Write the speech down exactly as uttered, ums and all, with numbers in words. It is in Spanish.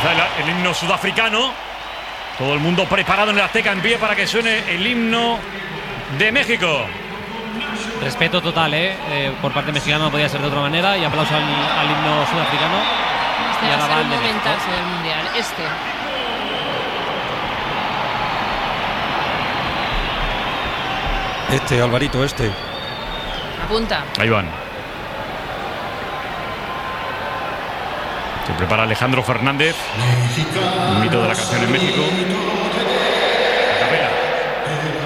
Empieza el, el himno sudafricano. Todo el mundo preparado en el Azteca en pie para que suene el himno de México. Respeto total, ¿eh? Eh, por parte mexicana, no podía ser de otra manera. Y aplauso al, al himno sudafricano. Este va a ser el momentazo del Mundial. Este. Este, Alvarito, este. Apunta. Ahí van. Se prepara Alejandro Fernández, un mito de la canción en México.